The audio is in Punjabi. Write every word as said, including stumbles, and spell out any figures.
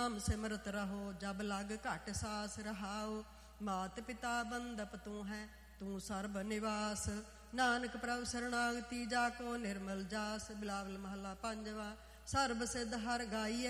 ਨਾਮ ਸਿਮਰਤ ਰਹੋ, ਜਬ ਲਗ ਘਟ ਸਾਸ ਰਹਾਓ। ਮਾਤ ਪਿਤਾ ਬੰਦਪ ਤੂੰ ਹੈ, ਤੂੰ ਸਰਬ ਨਿਵਾਸ। ਨਾਨਕ ਪ੍ਰਭ ਸਰਣਾਗਤੀ, ਜਾ ਕੋ ਨਿਰਮਲ ਜਾਸ। ਬਿਲਾਵਲ ਮਹੱਲਾ ਪੰਜਵਾ। ਸਰਬ ਸਿੱਧ ਹਰ ਗਾਈਐ,